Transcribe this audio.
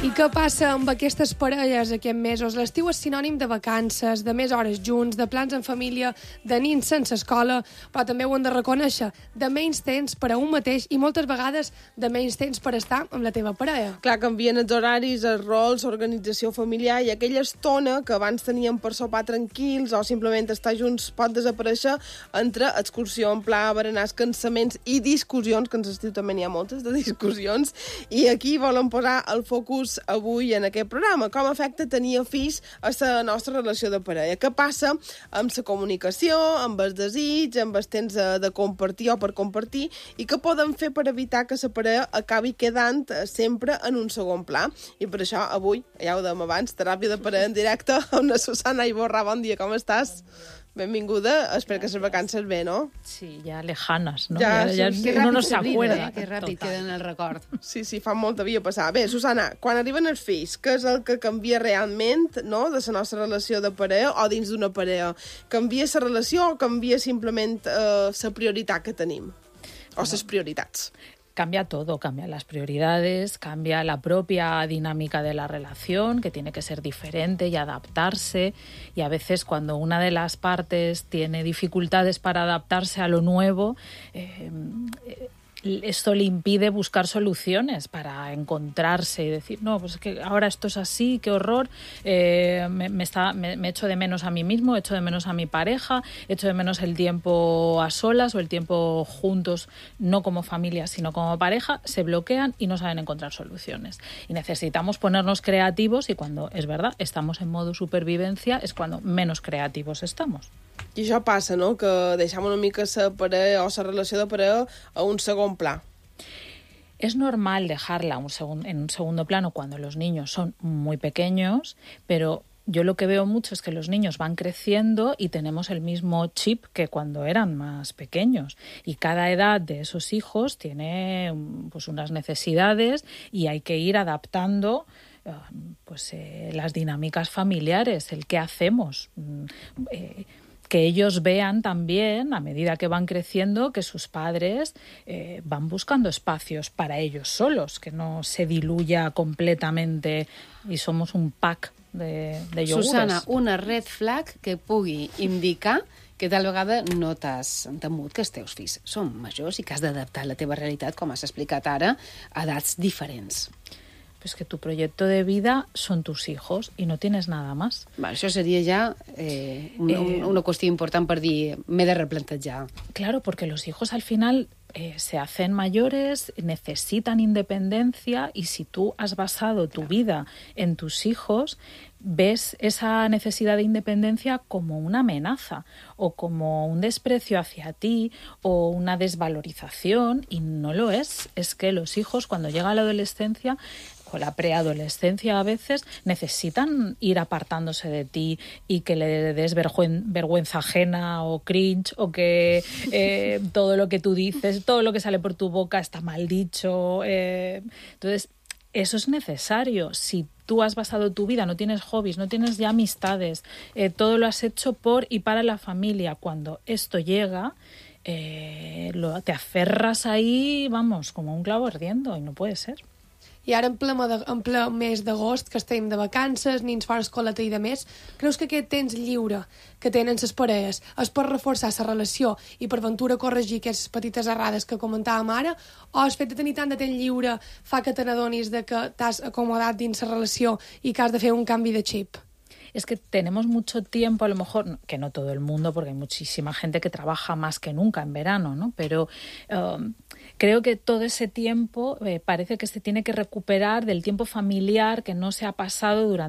I què passa amb aquestes parelles aquests mesos? L'estiu és sinònim de vacances, de més hores junts, de plans en família, de nins sense escola, però també ho hem de reconèixer, de menys temps per a un mateix i moltes vegades de menys temps per estar amb la teva parella. Clar, canvien els horaris, els rols, l'organització familiar i aquella estona que abans teníem per sopar tranquils o simplement estar junts pot desaparèixer entre excursió en pla, berenars, cansaments i discussions, que en l'estiu també n'hi ha moltes de discussions, i aquí volen posar el focus avui en aquest programa. Com afecta tenir fills a la nostra relació de parella? Què passa amb la comunicació, amb el desig, amb el temps de compartir o per compartir, i què podem fer per evitar que la parella acabi quedant sempre en un segon pla? I per això avui, ja ho dèiem abans, teràpia de parella en directe amb la Susana Iborra. Bon dia, com estàs? Benvinguda, espero que les vacances bé, ¿no? Sí, ya lejanas, ¿no? Ja uno no se acuerda. Que ràpid queda en el record. Sí, fa molt de via passar. Bé, Susana, quan arriben els fills, què és el que canvia realment, no?, de la nostra relació de parella o dins d'una parella? Canvia la relació o canvia simplement la prioritat que tenim? O les prioritats? Cambia todo, cambia las prioridades, cambia la propia dinámica de la relación, que tiene que ser diferente y adaptarse. Y a veces cuando una de las partes tiene dificultades para adaptarse a lo nuevo, esto le impide buscar soluciones para encontrarse y decir, no, pues es que ahora esto es así, qué horror, me echo de menos a mí mismo, echo de menos a mi pareja, echo de menos el tiempo a solas o el tiempo juntos, no como familia, sino como pareja, se bloquean y no saben encontrar soluciones. Y necesitamos ponernos creativos y cuando, es verdad, estamos en modo supervivencia, es cuando menos creativos estamos. I això passa, no?, que deixem una mica la parella o la relació de parella a un segon pla. Es normal dejarla en un segundo plano cuando los niños son muy pequeños, pero yo lo que veo mucho es que los niños van creciendo y tenemos el mismo chip que cuando eran más pequeños. Y cada edad de esos hijos tiene pues unas necesidades y hay que ir adaptando las dinámicas familiares, el qué hacemos. Que ellos vean también, a medida que van creciendo, que sus padres van buscando espacios para ellos solos, que no se diluya completamente y somos un pack de iogures. Susana, una red flag que pugui indicar que tal vegada no t'has temut que els teus fills són majors i que has d'adaptar la teva realitat, com has explicat ara, a edats diferents. Es que tu proyecto de vida son tus hijos y no tienes nada más. Bueno, això seria ja una qüestió important per dir, m'he de replantejar. Claro, porque los hijos al final se hacen mayores, necesitan independencia y si tú has basado tu vida en tus hijos, ves esa necesidad de independencia como una amenaza o como un desprecio hacia ti o una desvalorización y no lo es. Es que los hijos cuando llega la adolescencia o la preadolescencia a veces necesitan ir apartándose de ti y que le des vergüenza ajena o cringe o que todo lo que tú dices, todo lo que sale por tu boca está mal dicho. Entonces, eso es necesario. Si tú has basado tu vida, no tienes hobbies, no tienes ya amistades, todo lo has hecho por y para la familia. Cuando esto llega, te aferras ahí, vamos, como un clavo ardiendo y no puede ser. I ara en ple mes d'agost, que estem de vacances, nins fora escoleta i de més, creus que aquest temps lliure que tenen les parelles és per reforçar la relació i per ventura corregir aquestes petites errades que comentàvem ara, o el fet de tenir tant de temps lliure fa que te n'adonis de que t'has acomodat dins la relació i que has de fer un canvi de xip? Es que tenemos mucho tiempo, a lo mejor, que no todo el mundo, porque hay muchísima gente que trabaja más que nunca en verano, ¿no? Pero creo que todo ese tiempo parece que se tiene que recuperar del tiempo familiar que no se ha pasado durante